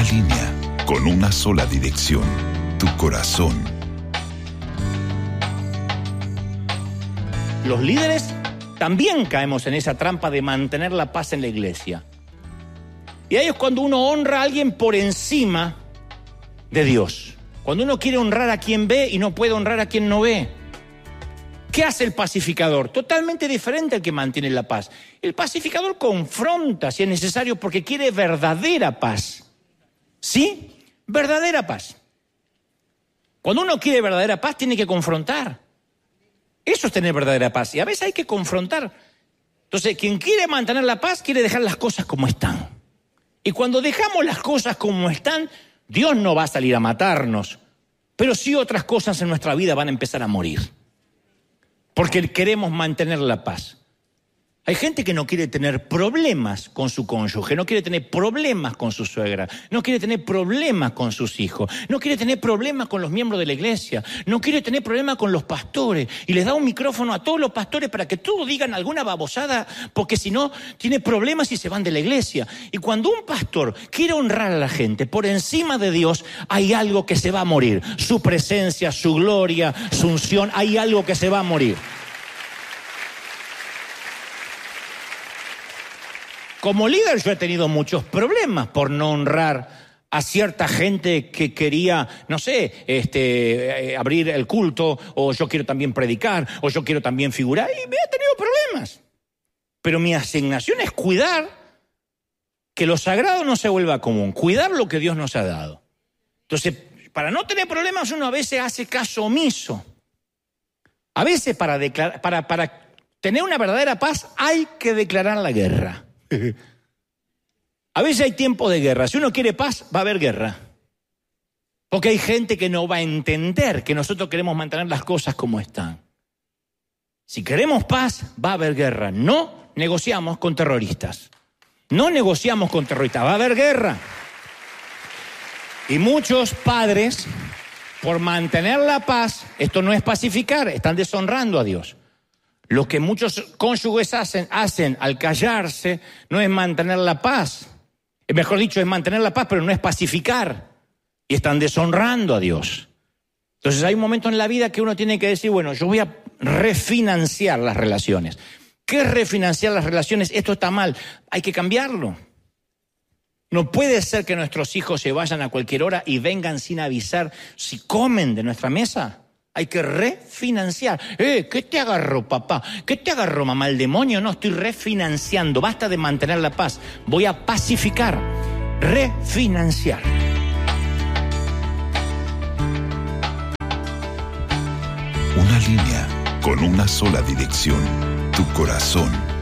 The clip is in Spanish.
línea, con una sola dirección, tu corazón. Los líderes también caemos en esa trampa de mantener la paz en la iglesia. Y ahí es cuando uno honra a alguien por encima de Dios. Cuando uno quiere honrar a quien ve y no puede honrar a quien no ve. ¿Qué hace el pacificador? Totalmente diferente al que mantiene la paz. El pacificador confronta si es necesario porque quiere verdadera paz. ¿Sí? Verdadera paz. Cuando uno quiere verdadera paz tiene que confrontar. Eso es tener verdadera paz. Y a veces hay que confrontar. Entonces, quien quiere mantener la paz quiere dejar las cosas como están. Y cuando dejamos las cosas como están, Dios no va a salir a matarnos. Pero sí otras cosas en nuestra vida van a empezar a morir. Porque queremos mantener la paz. Hay gente que no quiere tener problemas con su cónyuge, no quiere tener problemas con su suegra, no quiere tener problemas con sus hijos, no quiere tener problemas con los miembros de la iglesia, no quiere tener problemas con los pastores y les da un micrófono a todos los pastores para que todos digan alguna babosada porque si no tiene problemas y se van de la iglesia. Y cuando un pastor quiere honrar a la gente por encima de Dios, hay algo que se va a morir. Su presencia, su gloria, su unción, hay algo que se va a morir. Como líder yo he tenido muchos problemas por no honrar a cierta gente que quería, no sé, abrir el culto, o yo quiero también predicar, o yo quiero también figurar, y me he tenido problemas. Pero mi asignación es cuidar que lo sagrado no se vuelva común, cuidar lo que Dios nos ha dado. Entonces, para no tener problemas uno a veces hace caso omiso. A veces para tener una verdadera paz hay que declarar la guerra. A veces hay tiempo de guerra. Si uno quiere paz, va a haber guerra. Porque hay gente que no va a entender que nosotros queremos mantener las cosas como están. Si queremos paz, va a haber guerra. No negociamos con terroristas. No negociamos con terroristas, va a haber guerra. Y muchos padres, por mantener la paz, esto no es pacificar, están deshonrando a Dios. Lo que muchos cónyuges hacen al callarse no es mantener la paz. Mejor dicho, es mantener la paz, pero no es pacificar. Y están deshonrando a Dios. Entonces hay un momento en la vida que uno tiene que decir, bueno, yo voy a refinanciar las relaciones. ¿Qué es refinanciar las relaciones? Esto está mal, hay que cambiarlo. No puede ser que nuestros hijos se vayan a cualquier hora y vengan sin avisar si comen de nuestra mesa. Hay que refinanciar. ¿Qué te agarró, papá? ¿Qué te agarró, mamá? ¿El demonio? No, estoy refinanciando. Basta de mantener la paz. Voy a pacificar. Refinanciar. Una línea con una sola dirección, tu corazón.